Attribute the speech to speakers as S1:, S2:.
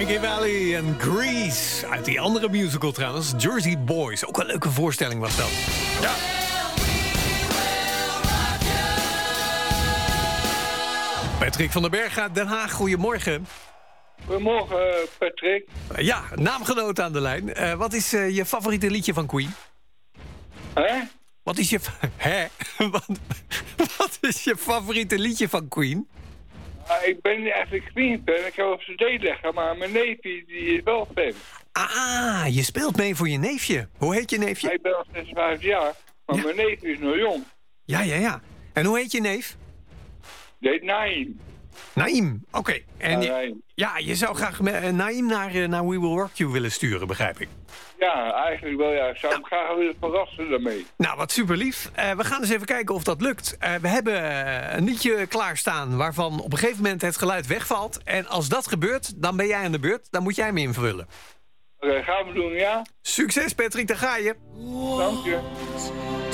S1: Frankie Valli en Grease. Uit die andere musical trouwens, Jersey Boys. Ook een leuke voorstelling was dat. Ja. Patrick van den Berg uit Den Haag, goedemorgen.
S2: Goedemorgen, Patrick.
S1: Ja, naamgenoot aan de lijn. Wat is je favoriete liedje van Queen?
S2: Hè?
S1: Wat is je... Hè? Wat is je favoriete liedje van Queen?
S2: Ik ben niet echt een Queen-fan. Ik heb op cd leggen, maar mijn neefje die is wel fan.
S1: Ah, je speelt mee voor je neefje. Hoe heet je neefje?
S2: Ik ben al 56 jaar, maar
S1: Ja.
S2: mijn neefje is nog jong.
S1: Ja. En hoe heet je neef?
S2: Die heet Naim.
S1: Naïm, oké. En
S2: Naim.
S1: ja, je zou graag Naïm naar We Will Rock You willen sturen, begrijp ik.
S2: Ja, eigenlijk wel ja. Ik zou hem graag willen verrassen daarmee.
S1: Nou, wat super lief. We gaan eens even kijken of dat lukt. We hebben een liedje klaarstaan waarvan op een gegeven moment het geluid wegvalt. En als dat gebeurt, dan ben jij aan de beurt. Dan moet jij hem invullen.
S2: Oké, gaan we doen, ja?
S1: Succes, Patrick, daar ga je.
S2: Dank je.